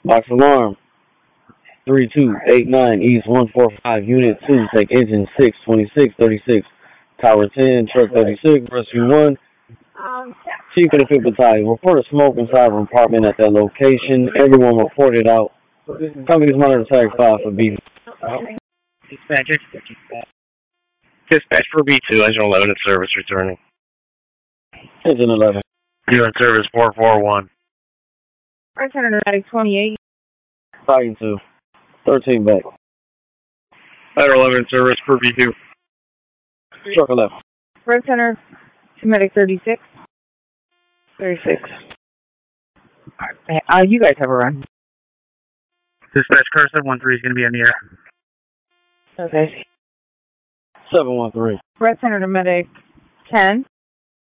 Box alarm. 3289 East 145 Unit 2. Take engine 62636. Tower 10, truck 36, rescue 1. Chief of the 5th Battalion. Report a smoke inside of an apartment at that location. Everyone reported out. Company's monitor tag 5 for B. Dispatcher. Dispatch for B2, engine 11 in service returning. Engine 11. You in service 441. Red Center 28. Battalion 2. 13 back. Ladder 11 in service for B2. Truck 11. Red Center, medic 36. 36. You guys have a run. Dispatch car 713 is going to be on the air. Okay. 713. Red Center to medic 10.